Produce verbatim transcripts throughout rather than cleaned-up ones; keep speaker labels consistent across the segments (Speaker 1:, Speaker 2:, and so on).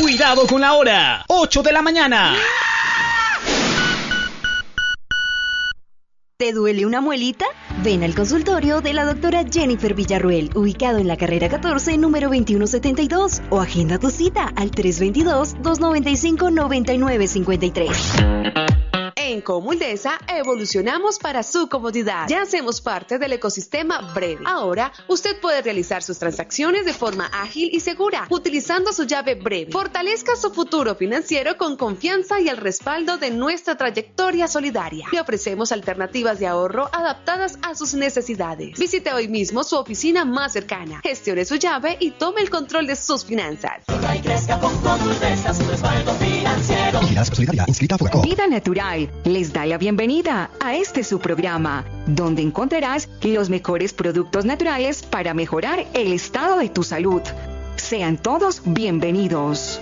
Speaker 1: Cuidado con la hora, ocho de la mañana.
Speaker 2: ¿Te duele una muelita? Ven al consultorio de la doctora Jennifer Villarruel, ubicado en la carrera catorce, número veintiuno setenta y dos, o agenda tu cita al tres dos dos, dos nueve cinco, nueve nueve cinco tres.
Speaker 3: En Comuldesa evolucionamos para su comodidad. Ya hacemos parte del ecosistema Breve. Ahora, usted puede realizar sus transacciones de forma ágil y segura, utilizando su llave Breve. Fortalezca su futuro financiero con confianza y el respaldo de nuestra trayectoria solidaria. Le ofrecemos alternativas de ahorro adaptadas a sus necesidades. Visite hoy mismo su oficina más cercana. Gestione su llave y tome el control de sus finanzas.
Speaker 4: Vida Natural les da la bienvenida a este su programa, donde encontrarás los mejores productos naturales para mejorar el estado de tu salud. Sean todos bienvenidos.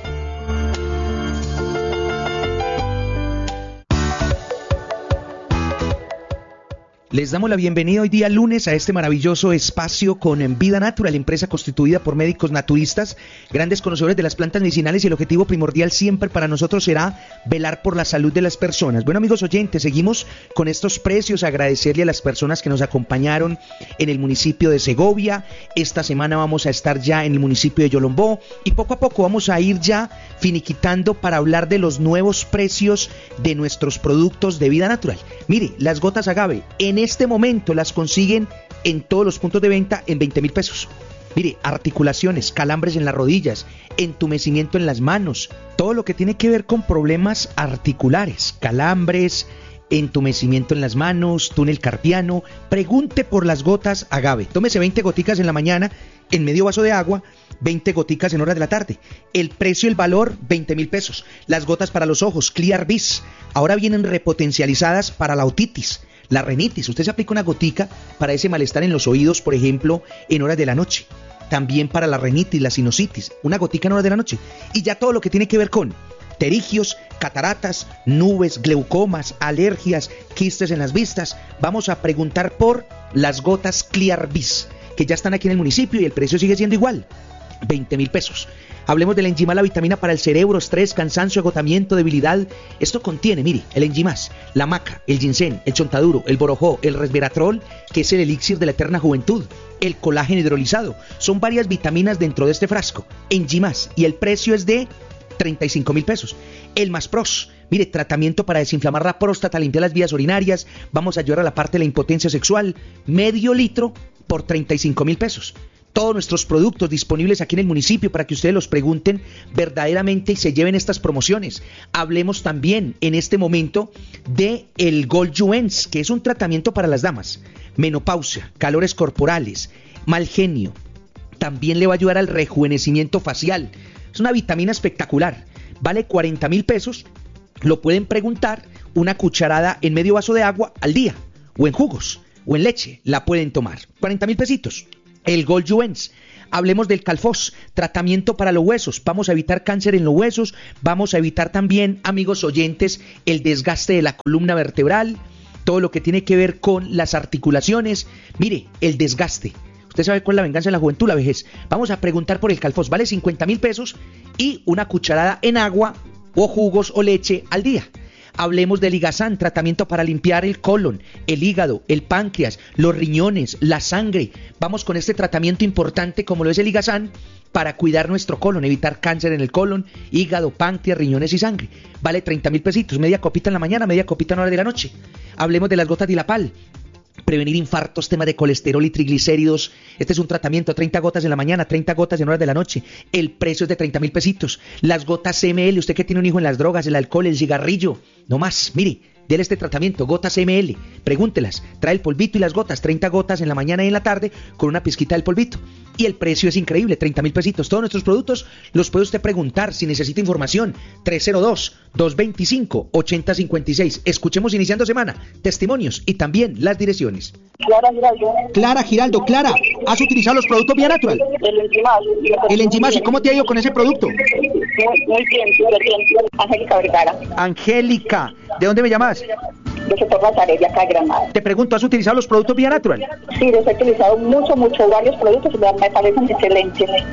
Speaker 5: Les damos la bienvenida hoy día lunes a este maravilloso espacio con Vida Natural, empresa constituida por médicos naturistas, grandes conocedores de las plantas medicinales, y el objetivo primordial siempre para nosotros será velar por la salud de las personas. Bueno, amigos oyentes, seguimos con estos precios, agradecerle a las personas que nos acompañaron en el municipio de Segovia. Esta semana vamos a estar ya en el municipio de Yolombó y poco a poco vamos a ir ya finiquitando para hablar de los nuevos precios de nuestros productos de Vida Natural. Mire, las gotas agave en este momento las consiguen en todos los puntos de venta en veinte mil pesos. Mire, articulaciones, calambres en las rodillas, entumecimiento en las manos, todo lo que tiene que ver con problemas articulares, calambres, entumecimiento en las manos, túnel carpiano. Pregunte por las gotas agave. Tómese veinte goticas en la mañana en medio vaso de agua, veinte goticas en horas de la tarde. El precio y el valor, veinte mil pesos. Las gotas para los ojos, Clear Vis, ahora vienen repotencializadas para la otitis, la rinitis. Usted se aplica una gotica para ese malestar en los oídos, por ejemplo, en horas de la noche. También para la rinitis, la sinusitis, una gotica en horas de la noche. Y ya todo lo que tiene que ver con pterigios, cataratas, nubes, glaucomas, alergias, quistes en las vistas. Vamos a preguntar por las gotas Clear Vis, que ya están aquí en el municipio y el precio sigue siendo igual, veinte mil pesos. Hablemos del Enjimás, la vitamina para el cerebro, estrés, cansancio, agotamiento, debilidad. Esto contiene, mire, el Enjimás, la maca, el ginseng, el chontaduro, el borojó, el resveratrol, que es el elixir de la eterna juventud, el colágeno hidrolizado. Son varias vitaminas dentro de este frasco, Enjimás, y el precio es de treinta y cinco mil pesos. El Maspros, mire, tratamiento para desinflamar la próstata, limpiar las vías urinarias, vamos a ayudar a la parte de la impotencia sexual, medio litro por treinta y cinco mil pesos. Todos nuestros productos disponibles aquí en el municipio para que ustedes los pregunten verdaderamente y se lleven estas promociones. Hablemos también en este momento de el Gold Juens, que es un tratamiento para las damas, menopausia, calores corporales, mal genio. También le va a ayudar al rejuvenecimiento facial. Es una vitamina espectacular, vale cuarenta mil pesos. Lo pueden preguntar, una cucharada en medio vaso de agua al día, o en jugos, o en leche, la pueden tomar. cuarenta mil pesitos. El Gold Juens. Hablemos del Calfos, tratamiento para los huesos. Vamos a evitar cáncer en los huesos. Vamos a evitar también, amigos oyentes, el desgaste de la columna vertebral, todo lo que tiene que ver con las articulaciones. Mire, el desgaste. Usted sabe cuál es la venganza de la juventud, la vejez. Vamos a preguntar por el Calfos. Vale cincuenta mil pesos y una cucharada en agua o jugos o leche al día. Hablemos del Ligazán, tratamiento para limpiar el colon, el hígado, el páncreas, los riñones, la sangre. Vamos con este tratamiento importante como lo es el Ligazán para cuidar nuestro colon, evitar cáncer en el colon, hígado, páncreas, riñones y sangre. Vale treinta mil pesitos, media copita en la mañana, media copita en hora de la noche. Hablemos de las gotas de Dilapal. Prevenir infartos, tema de colesterol y triglicéridos. Este es un tratamiento, treinta gotas en la mañana, treinta gotas en horas de la noche. El precio es de treinta mil pesitos. Las gotas C M L, usted que tiene un hijo en las drogas, el alcohol, el cigarrillo, no más, mire, déle este tratamiento, gotas C M L, pregúntelas, trae el polvito y las gotas, treinta gotas en la mañana y en la tarde con una pizquita del polvito. Y el precio es increíble, treinta mil pesitos. Todos nuestros productos los puede usted preguntar si necesita información. tres cero dos, dos dos cinco, ocho cero cinco seis. Escuchemos iniciando semana, testimonios y también las direcciones.
Speaker 6: Clara Giraldo.
Speaker 5: Clara Giraldo, Clara, ¿has utilizado los productos Vía Natural?
Speaker 6: El Enjimás.
Speaker 5: El Enjimás, ¿y cómo te ha ido con ese producto?
Speaker 6: Muy, muy bien, súper bien. Angélica Vergara.
Speaker 5: Angélica, ¿de dónde me llamas?
Speaker 6: De sector Nazaret, de acá de Granada.
Speaker 5: Te pregunto, ¿has utilizado los productos Vía Natural?
Speaker 6: Sí, los he utilizado mucho, mucho, varios productos y me parecen excelentes.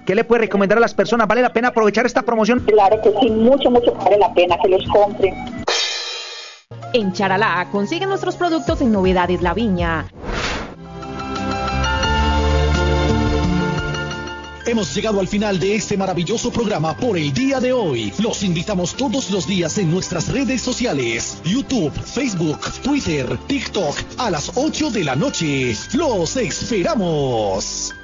Speaker 5: ¿Qué le puede recomendar a las personas? ¿Vale la pena aprovechar esta promoción?
Speaker 6: Claro que sí, mucho, mucho vale la pena que los compren.
Speaker 7: En Charalá consiguen nuestros productos en Novedades La Viña.
Speaker 1: Hemos llegado al final de este maravilloso programa por el día de hoy. Los invitamos todos los días en nuestras redes sociales: YouTube, Facebook, Twitter, TikTok, a las ocho de la noche. ¡Los esperamos!